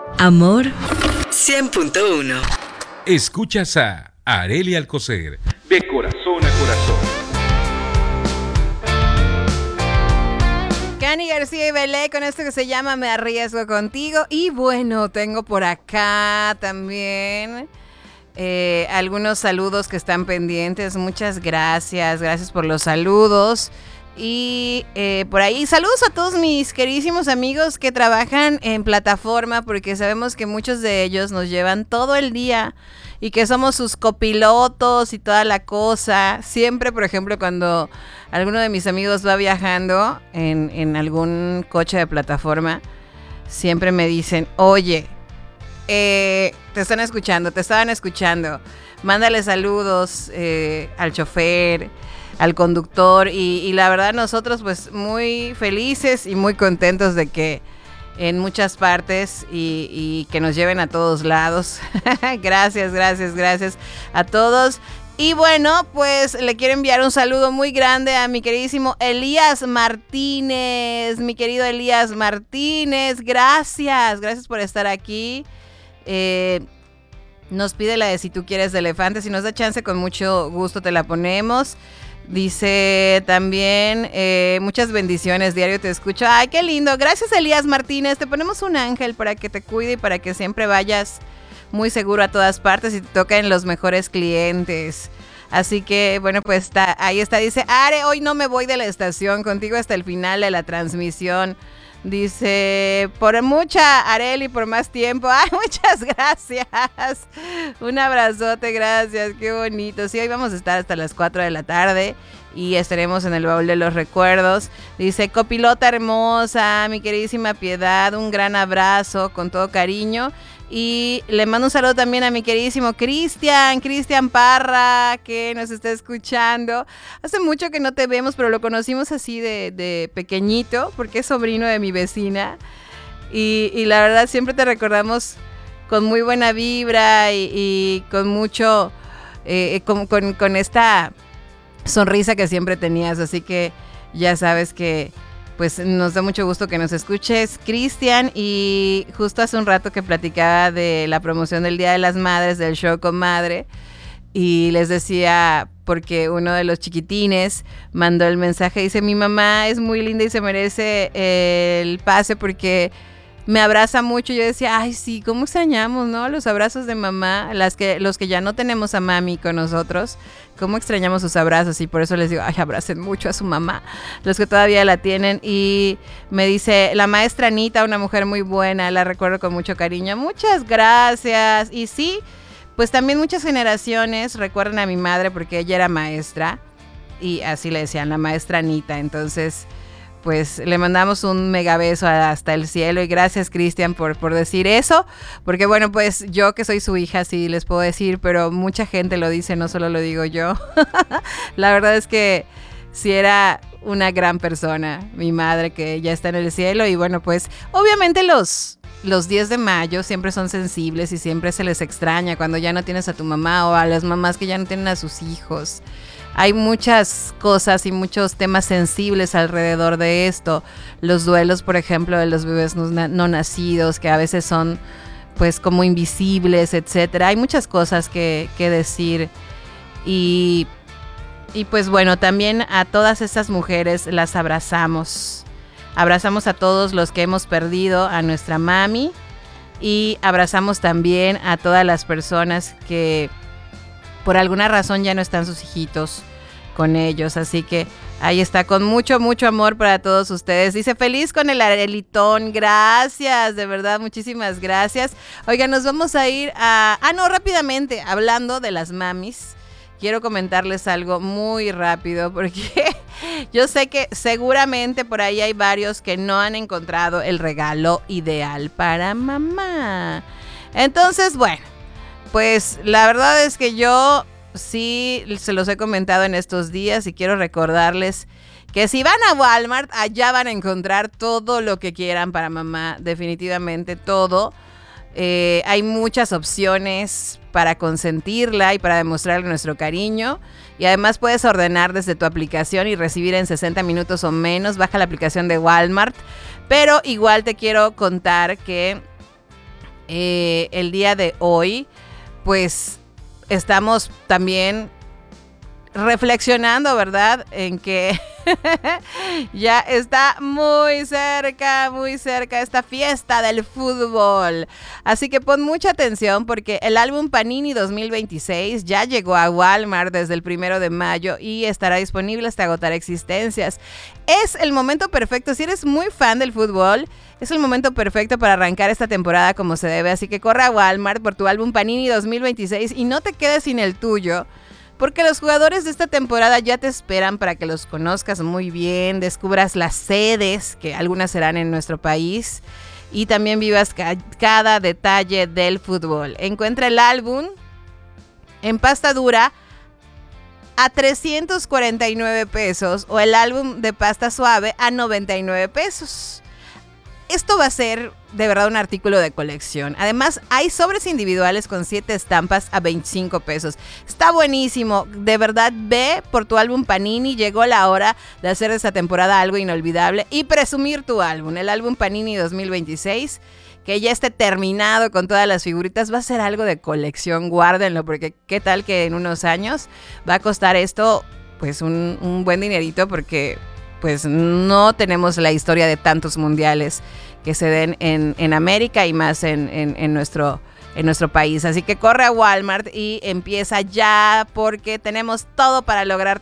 Amor 100.1. Escuchas a Arely Alcocer, de corazón a corazón. Cani García y Belé con esto que se llama Me Arriesgo Contigo. Y bueno, tengo por acá también algunos saludos que están pendientes. Muchas gracias, gracias por los saludos. Y por ahí, saludos a todos mis queridísimos amigos que trabajan en plataforma, porque sabemos que muchos de ellos nos llevan todo el día y que somos sus copilotos y toda la cosa. Siempre, por ejemplo, cuando alguno de mis amigos va viajando en algún coche de plataforma, siempre me dicen, oye, te estaban escuchando, mándale saludos al chofer, al conductor, y la verdad nosotros pues muy felices y muy contentos de que en muchas partes y que nos lleven a todos lados. Gracias a todos. Y bueno, pues le quiero enviar un saludo muy grande a mi queridísimo Elías Martínez. Mi querido Elías Martínez, gracias por estar aquí. Nos pide la de Si tú quieres de Elefante. Si nos da chance, con mucho gusto te la ponemos. Dice también, muchas bendiciones, diario te escucho. Ay, qué lindo. Gracias, Elías Martínez. Te ponemos un ángel para que te cuide y para que siempre vayas muy seguro a todas partes y te toquen los mejores clientes. Así que, bueno, pues ahí está. Dice, Are, hoy no me voy de la estación, contigo hasta el final de la transmisión. Dice, por mucha, Arely, por más tiempo. Ay, muchas gracias. Un abrazote, gracias, qué bonito. Sí, hoy vamos a estar hasta las 4 de la tarde y estaremos en el baúl de los recuerdos. Dice, copilota hermosa, mi queridísima Piedad, un gran abrazo con todo cariño. Y le mando un saludo también a mi queridísimo Cristian Parra, que nos está escuchando. Hace mucho que no te vemos, pero lo conocimos así de pequeñito, porque es sobrino de mi vecina. Y la verdad siempre te recordamos con muy buena vibra y con mucho, con esta sonrisa que siempre tenías. Así que ya sabes que pues nos da mucho gusto que nos escuches, Cristian. Y justo hace un rato que platicaba de la promoción del Día de las Madres, del show Comadre, y les decía, porque uno de los chiquitines mandó el mensaje, dice, mi mamá es muy linda y se merece el pase porque me abraza mucho. Yo decía, ay sí, cómo extrañamos, ¿no? Los abrazos de mamá, los que ya no tenemos a mami con nosotros, cómo extrañamos sus abrazos. Y por eso les digo, ay, abracen mucho a su mamá, los que todavía la tienen. Y me dice, la maestra Anita, una mujer muy buena, la recuerdo con mucho cariño. Muchas gracias. Y sí, pues también muchas generaciones recuerdan a mi madre porque ella era maestra y así le decían, la maestra Anita. Entonces, pues le mandamos un mega beso hasta el cielo. Y gracias, Cristian, por decir eso. Porque bueno, pues yo que soy su hija sí les puedo decir, pero mucha gente lo dice, no solo lo digo yo. La verdad es que sí era una gran persona, mi madre, que ya está en el cielo. Y bueno, pues obviamente los 10 de mayo siempre son sensibles y siempre se les extraña cuando ya no tienes a tu mamá o a las mamás que ya no tienen a sus hijos. Hay muchas cosas y muchos temas sensibles alrededor de esto. Los duelos, por ejemplo, de los bebés no nacidos, que a veces son pues como invisibles, etcétera. Hay muchas cosas que decir. Y pues bueno, también a todas estas mujeres las abrazamos. Abrazamos a todos los que hemos perdido a nuestra mami. Y abrazamos también a todas las personas que por alguna razón ya no están sus hijitos con ellos. Así que ahí está, con mucho, mucho amor para todos ustedes. Dice, feliz con el Arelitón. Gracias, de verdad, muchísimas gracias. Oigan, nos vamos a ir rápidamente, hablando de las mamis. Quiero comentarles algo muy rápido porque yo sé que seguramente por ahí hay varios que no han encontrado el regalo ideal para mamá. Entonces, bueno, pues la verdad es que yo sí se los he comentado en estos días y quiero recordarles que si van a Walmart, allá van a encontrar todo lo que quieran para mamá, definitivamente todo. Hay muchas opciones para consentirla y para demostrarle nuestro cariño. Y además puedes ordenar desde tu aplicación y recibir en 60 minutos o menos. Baja la aplicación de Walmart. Pero igual te quiero contar que el día de hoy, pues estamos también reflexionando, ¿verdad? En que ya está muy cerca esta fiesta del fútbol. Así que pon mucha atención porque el álbum Panini 2026 ya llegó a Walmart desde el 1 de mayo y estará disponible hasta agotar existencias. Es el momento perfecto, si eres muy fan del fútbol, es el momento perfecto para arrancar esta temporada como se debe. Así que corre a Walmart por tu álbum Panini 2026 y no te quedes sin el tuyo, porque los jugadores de esta temporada ya te esperan para que los conozcas muy bien, descubras las sedes, que algunas serán en nuestro país, y también vivas cada detalle del fútbol. Encuentra el álbum en pasta dura a 349 pesos o el álbum de pasta suave a 99 pesos. Esto va a ser de verdad un artículo de colección. Además, hay sobres individuales con 7 estampas a 25 pesos. Está buenísimo. De verdad, ve por tu álbum Panini. Llegó la hora de hacer de esta temporada algo inolvidable y presumir tu álbum. El álbum Panini 2026, que ya esté terminado con todas las figuritas, va a ser algo de colección. Guárdenlo, porque qué tal que en unos años va a costar esto pues un buen dinerito, porque pues no tenemos la historia de tantos mundiales que se den en América y más en nuestro país. Así que corre a Walmart y empieza ya, porque tenemos todo para lograr